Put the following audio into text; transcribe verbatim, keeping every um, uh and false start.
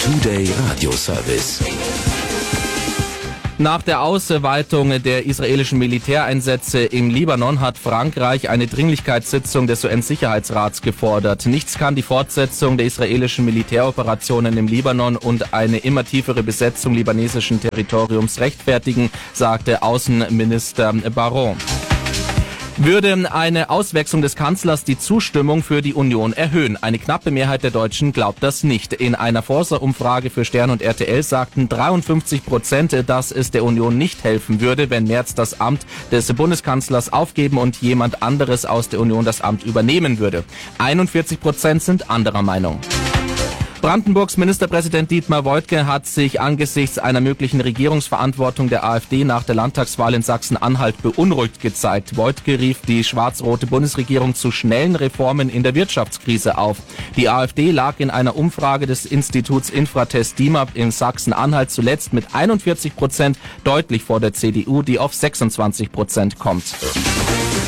Today Radio Service. Nach der Ausweitung der israelischen Militäreinsätze im Libanon hat Frankreich eine Dringlichkeitssitzung des U N-Sicherheitsrats gefordert. Nichts kann die Fortsetzung der israelischen Militäroperationen im Libanon und eine immer tiefere Besetzung libanesischen Territoriums rechtfertigen, sagte Außenminister Baron. Würde eine Auswechslung des Kanzlers die Zustimmung für die Union erhöhen? Eine knappe Mehrheit der Deutschen glaubt das nicht. In einer Forsa-Umfrage für Stern und R T L sagten dreiundfünfzig Prozent, dass es der Union nicht helfen würde, wenn Merz das Amt des Bundeskanzlers aufgeben und jemand anderes aus der Union das Amt übernehmen würde. einundvierzig Prozent sind anderer Meinung. Brandenburgs Ministerpräsident Dietmar Woidke hat sich angesichts einer möglichen Regierungsverantwortung der AfD nach der Landtagswahl in Sachsen-Anhalt beunruhigt gezeigt. Woidke rief die schwarz-rote Bundesregierung zu schnellen Reformen in der Wirtschaftskrise auf. Die AfD lag in einer Umfrage des Instituts Infratest DIMAP in Sachsen-Anhalt zuletzt mit einundvierzig Prozent deutlich vor der C D U, die auf sechsundzwanzig Prozent kommt.